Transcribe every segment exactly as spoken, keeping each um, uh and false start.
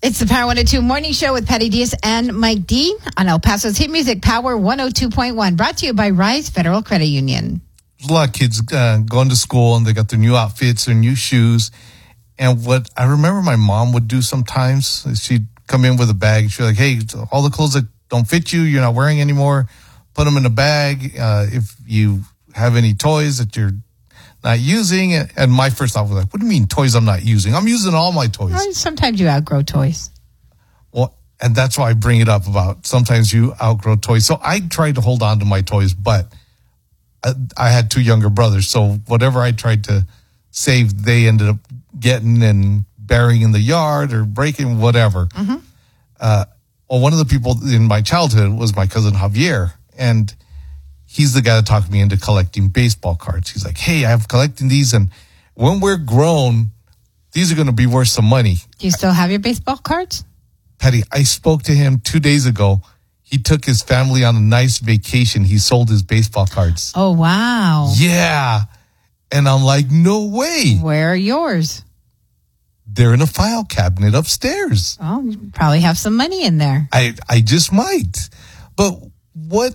It's the Power one oh two Morning Show with Patty Diaz and Mike D on El Paso's Hit Music Power one oh two point one, brought to you by Rise Federal Credit Union. There's a lot of kids uh, going to school and they got their new outfits, their new shoes. And what I remember my mom would do sometimes, she'd come in with a bag. She'd be like, hey, all the clothes that don't fit you, you're not wearing anymore, put them in a bag. Uh, if you have any toys that you're not using. And my first thought was like, what do you mean toys I'm not using? I'm using all my toys. Well, sometimes you outgrow toys. Well, and that's why I bring it up about sometimes you outgrow toys. So I tried to hold on to my toys, but I, I had two younger brothers. So whatever I tried to save, they ended up getting and burying in the yard or breaking, whatever. Mm-hmm. Uh, well, one of the people in my childhood was my cousin Javier. And he's the guy that talked me into collecting baseball cards. He's like, hey, I'm collecting these. And when we're grown, these are going to be worth some money. Do you still have your baseball cards? Patty, I spoke to him two days ago. He took his family on a nice vacation. He sold his baseball cards. Oh, wow. Yeah. And I'm like, no way. Where are yours? They're in a file cabinet upstairs. Oh, you probably have some money in there. I, I just might. But what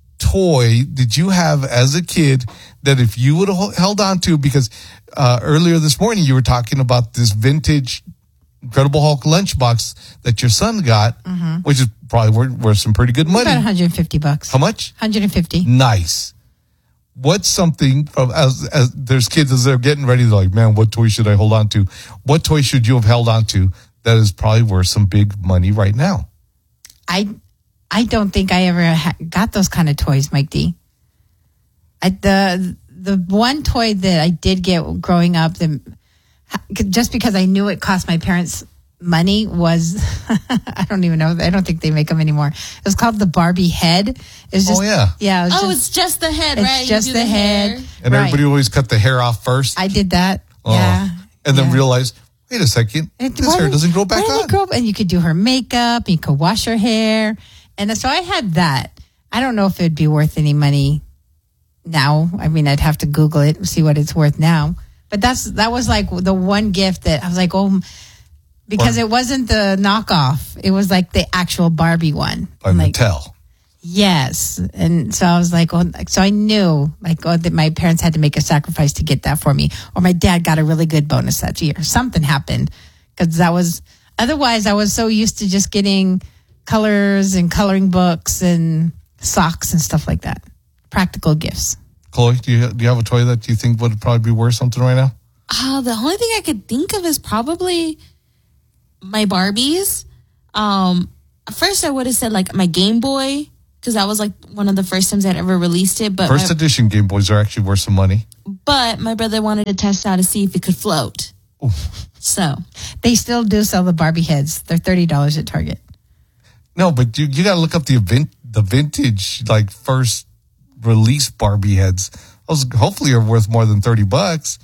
toy did you have as a kid that if you would have held on to, because uh, earlier this morning you were talking about this vintage Incredible Hulk lunchbox that your son got, mm-hmm. which is probably worth, worth some pretty good money. About one hundred fifty bucks. How much? one hundred fifty. Nice. What's something from as, as there's kids as they're getting ready, they're like, man, what toy should I hold on to? What toy should you have held on to that is probably worth some big money right now? I I don't think I ever ha- got those kind of toys, Mike D. I, the the one toy that I did get growing up, the, just because I knew it cost my parents money, was I don't even know. I don't think they make them anymore. It was called the Barbie head. It was just, oh yeah, yeah. It was oh, just, it's just the head, it's right? Just you the, the head, hair. and right. everybody always cut the hair off first. I did that. Oh. Yeah, and then yeah. realized, wait a second, it, this hair doesn't grow back on. Grow up? And you could do her makeup. You could wash her hair, and so I had that. I don't know if it'd be worth any money now. I mean, I'd have to Google it and see what it's worth now. But that's that was like the one gift that I was like, oh, because or, it wasn't the knockoff. It was like the actual Barbie one. By like, Mattel. Yes. And so I was like, oh, so I knew like, oh, that my parents had to make a sacrifice to get that for me. Or my dad got a really good bonus that year. Something happened. Because that was, otherwise I was so used to just getting colors and coloring books and socks and stuff like that. Practical gifts. Chloe, do you, do you have a toy that you think would probably be worth something right now? Uh, the only thing I could think of is probably my Barbies. Um, first, I would have said like my Game Boy, because that was like one of the first times I'd ever released it. But First my, edition Game Boys are actually worth some money. But my brother wanted to test out to see if it could float. Ooh. So they still do sell the Barbie heads. They're thirty dollars at Target. No, but you, you got to look up the event, the vintage, like first release Barbie heads. Those hopefully are worth more than thirty bucks.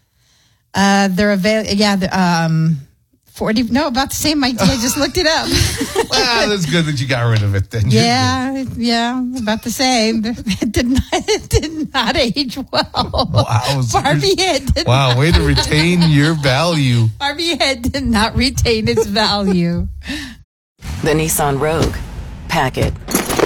Uh, they're available. Yeah, the, um, forty. No, about the same idea. I just looked it up. Well, that's good that you got rid of it then. Yeah, yeah, about the same. It did not. It did not age well. Wow, Barbie head. Did wow, not, way to retain your value. Barbie head did not retain its value. The Nissan Rogue. Pack it.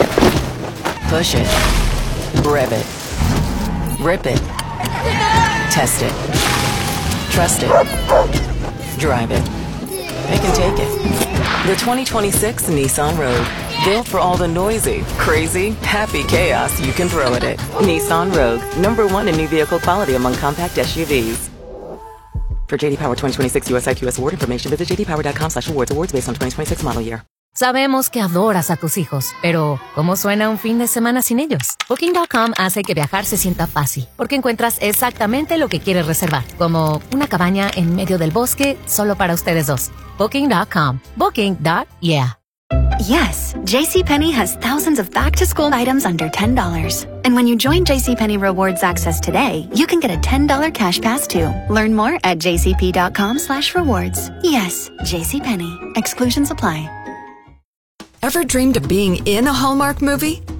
Push it. Rev it. Rip it. Test it. Trust it. Drive it. It can take it. The twenty twenty-six Nissan Rogue. Built for all the noisy, crazy, happy chaos you can throw at it. Nissan Rogue. Number one in new vehicle quality among compact S U Vs. For J D Power twenty twenty-six U S I Q S award information, visit j d power dot com slash awards. Awards based on twenty twenty-six model year. Sabemos que adoras a tus hijos, pero ¿cómo suena un fin de semana sin ellos? Booking punto com hace que viajar se sienta fácil, porque encuentras exactamente lo que quieres reservar, como una cabaña en medio del bosque solo para ustedes dos. Booking punto com. Booking. Yeah. Yes, JCPenney has thousands of back-to-school items under ten dollars. And when you join JCPenney Rewards Access today, you can get a ten dollars cash pass too. Learn more at jcp.com slash rewards. Yes, JCPenney. Exclusions apply. Ever dreamed of being in a Hallmark movie?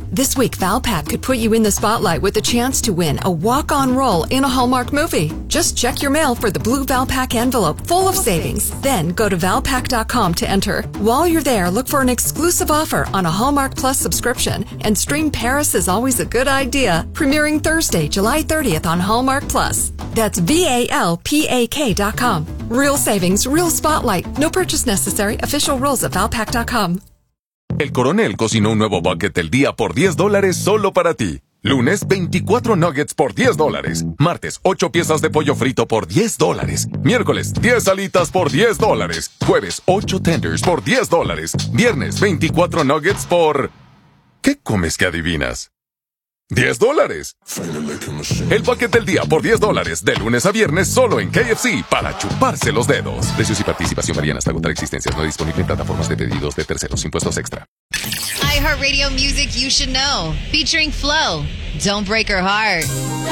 This week, Valpak could put you in the spotlight with a chance to win a walk-on role in a Hallmark movie. Just check your mail for the blue Valpak envelope full of savings. Then go to valpak dot com to enter. While you're there, look for an exclusive offer on a Hallmark Plus subscription and stream Paris is Always a Good Idea, premiering Thursday, July thirtieth on Hallmark Plus. That's V A L P A K dot com. Real savings, real spotlight. No purchase necessary. Official rules at valpak dot com. El Coronel cocinó un nuevo bucket del día por diez dólares solo para ti. Lunes, veinticuatro nuggets por diez dólares. Martes, ocho piezas de pollo frito por diez dólares. Miércoles, diez alitas por diez dólares. Jueves, ocho tenders por diez dólares. Viernes, veinticuatro nuggets por... ¿Qué comes que adivinas? diez dólares. El bucket del día por diez dólares. De lunes a viernes solo en K F C para chuparse los dedos. Precios y participación varían hasta agotar existencias. No disponible en plataformas de pedidos de terceros. Impuestos extra. iHeartRadio music you should know. Featuring Flo. Don't Break Her Heart.